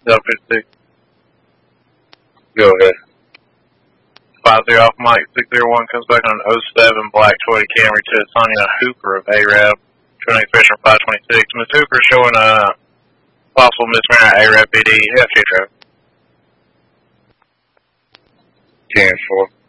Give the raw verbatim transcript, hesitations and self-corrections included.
Delta fifty-six. Go ahead. five zero off Mike six zero one comes back on an oh seven Black Toyota Camry to Sonia Hooper of A R A B, twenty Fisher five twenty-six. Miss Hooper showing a possible misdemeanor A R A B P D. F J traffic. ten four.